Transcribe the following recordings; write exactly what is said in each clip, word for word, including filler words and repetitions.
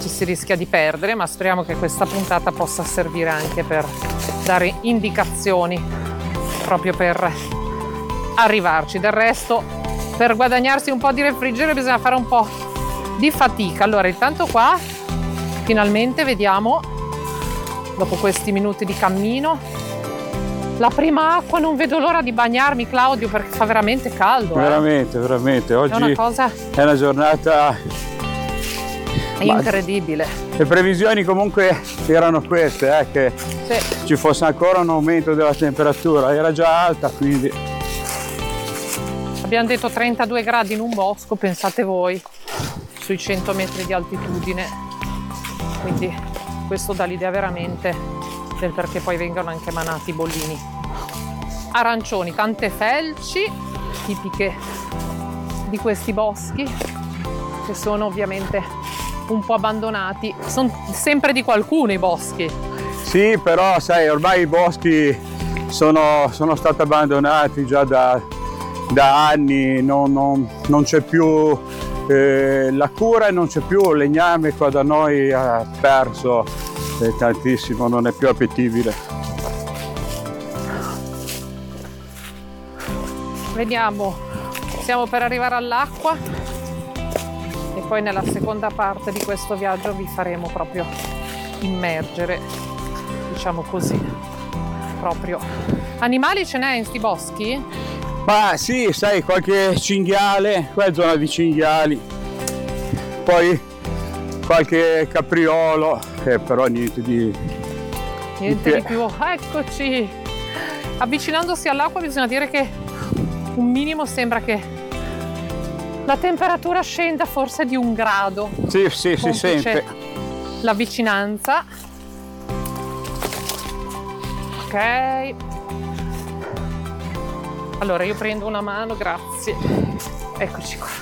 ci si rischia di perdere, ma speriamo che questa puntata possa servire anche per dare indicazioni proprio per arrivarci. Del resto, per guadagnarsi un po' di refrigerio bisogna fare un po' di fatica. Allora, intanto qua finalmente vediamo, dopo questi minuti di cammino, la prima acqua. Non vedo l'ora di bagnarmi, Claudio, perché fa veramente caldo. Veramente, eh. veramente. Oggi è una cosa è una giornata incredibile. Le previsioni comunque erano queste, eh, che sì. ci fosse ancora un aumento della temperatura, era già alta, quindi... Abbiamo detto trentadue gradi in un bosco, pensate voi, sui cento metri di altitudine, quindi questo dà l'idea veramente del perché poi vengano anche manati i bollini. Arancioni, tante felci tipiche di questi boschi, che sono ovviamente un po' abbandonati, sono sempre di qualcuno i boschi. Sì, però sai, ormai i boschi sono, sono stati abbandonati già da, da anni, non, non, non c'è più eh, la cura e non c'è più il legname. Qua da noi ha perso eh, tantissimo, non è più appetibile. Vediamo, siamo per arrivare all'acqua e poi nella seconda parte di questo viaggio vi faremo proprio immergere, diciamo così, proprio. Animali ce n'è in sti boschi? Ma sì, sai, qualche cinghiale, qua è zona di cinghiali, poi qualche capriolo, che però niente di... Niente di più, eccoci! Avvicinandosi all'acqua bisogna dire che un minimo sembra che la temperatura scenda forse di un grado. Sì, sì, si sente. La vicinanza. Ok. Allora io prendo una mano, grazie. Eccoci qua.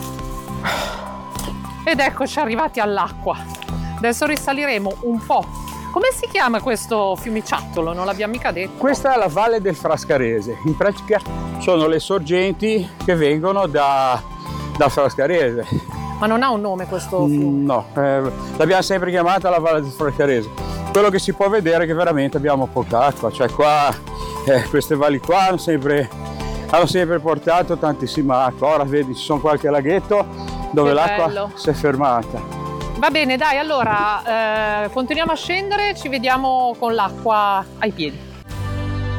Ed eccoci arrivati all'acqua. Adesso risaliremo un po'. Come si chiama questo fiumiciattolo? Non l'abbiamo mica detto. Questa è la Valle del Frascarese. In pratica sono le sorgenti che vengono da, da Frascarese. Ma non ha un nome questo fiume? No, eh, l'abbiamo sempre chiamata la Valle del Frascarese. Quello che si può vedere è che veramente abbiamo poca acqua. Cioè qua, eh, queste valli qua hanno sempre, hanno sempre portato tantissima acqua. Ora vedi, ci sono qualche laghetto dove l'acqua si è fermata. Va bene, dai, allora eh, continuiamo a scendere, ci vediamo con l'acqua ai piedi.